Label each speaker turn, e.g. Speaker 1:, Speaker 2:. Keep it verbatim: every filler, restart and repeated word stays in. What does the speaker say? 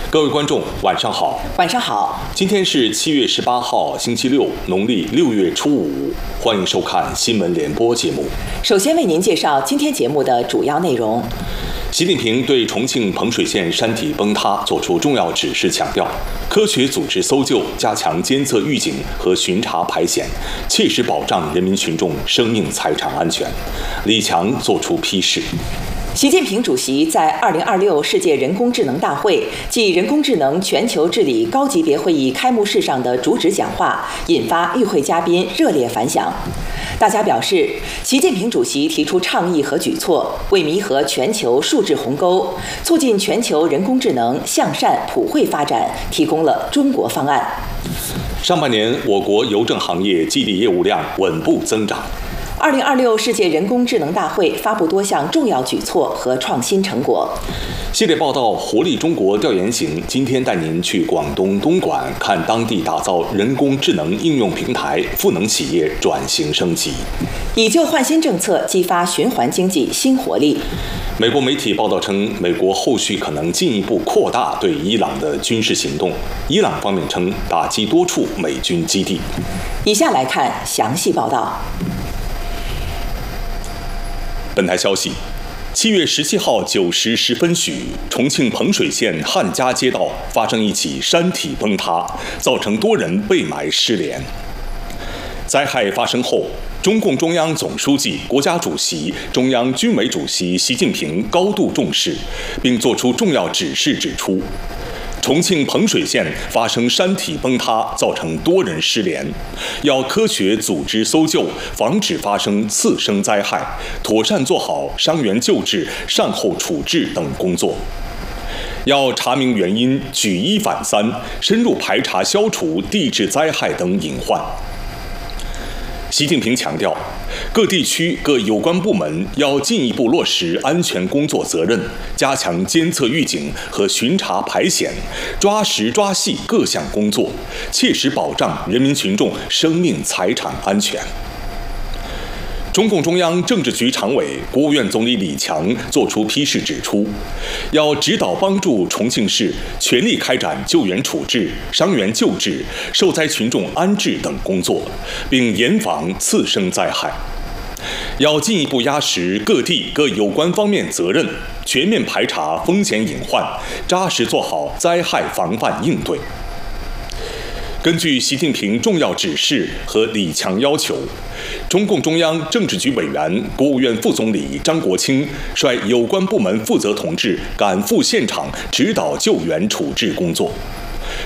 Speaker 1: 各位观众，晚上好。
Speaker 2: 晚上好。
Speaker 1: 今天是七月十八号，星期六，农历六月初五。欢迎收看新闻联播节目。
Speaker 2: 首先为您介绍今天节目的主要内容。
Speaker 1: 习近平对重庆彭水县山体崩塌作出重要指示，强调科学组织搜救，加强监测预警和巡查排险，切实保障人民群众生命财产安全。李强作出批示。
Speaker 2: 习近平主席在二零二六世界人工智能大会暨人工智能全球治理高级别会议开幕式上的主旨讲话，引发与会嘉宾热烈反响。大家表示，习近平主席提出倡议和举措，为弥合全球数字鸿沟，促进全球人工智能向善普惠发展，提供了中国方案。
Speaker 1: 上半年，我国邮政行业基地业务量稳步增长。
Speaker 2: 二零二六世界人工智能大会发布多项重要举措和创新成果。
Speaker 1: 系列报道《活力中国》调研行今天带您去广东东莞，看当地打造人工智能应用平台，赋能企业转型升级。
Speaker 2: 以旧换新政策激发循环经济新活力。
Speaker 1: 美国媒体报道称，美国后续可能进一步扩大对伊朗的军事行动。伊朗方面称打击多处美军基地。
Speaker 2: 以下来看详细报道。
Speaker 1: 本台消息，七月十七号九时十分许，重庆彭水县汉家街道发生一起山体崩塌，造成多人被埋失联。灾害发生后，中共中央总书记、国家主席、中央军委主席习近平高度重视，并作出重要指示，指出重庆彭水县发生山体崩塌，造成多人失联，要科学组织搜救，防止发生次生灾害，妥善做好伤员救治、善后处置等工作。要查明原因，举一反三，深入排查消除地质灾害等隐患。习近平强调，各地区各有关部门要进一步落实安全工作责任，加强监测预警和巡查排险，抓实抓细各项工作，切实保障人民群众生命财产安全。中共中央政治局常委、国务院总理李强作出批示，指出，要指导帮助重庆市全力开展救援处置、伤员救治、受灾群众安置等工作，并严防次生灾害。要进一步压实各地各有关方面责任，全面排查风险隐患，扎实做好灾害防范应对。根据习近平重要指示和李强要求，中共中央政治局委员、国务院副总理张国清率有关部门负责同志赶赴现场指导救援处置工作。